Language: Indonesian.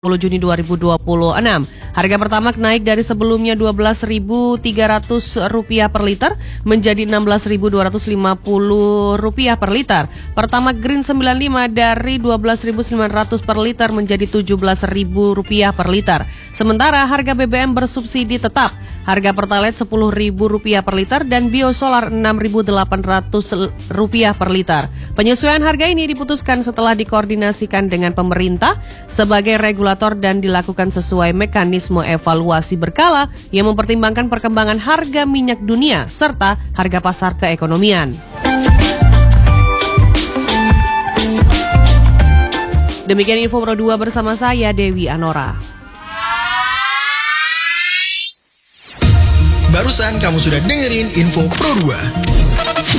Juni 2026. Harga Pertamax naik dari sebelumnya Rp12.300 per liter menjadi Rp16.250 per liter. Pertamax Green 95 dari Rp12.900 per liter menjadi Rp17.000 per liter. Sementara harga BBM bersubsidi tetap. Harga Pertalite Rp10.000 per liter dan Biosolar Rp6.800 per liter. Penyesuaian harga ini diputuskan setelah dikoordinasikan dengan pemerintah sebagai regulator dan dilakukan sesuai mekanisme evaluasi berkala yang mempertimbangkan perkembangan harga minyak dunia serta harga pasar keekonomian. Demikian info Pro 2 bersama saya Dewi Anora. Barusan kamu sudah dengerin info Pro 2.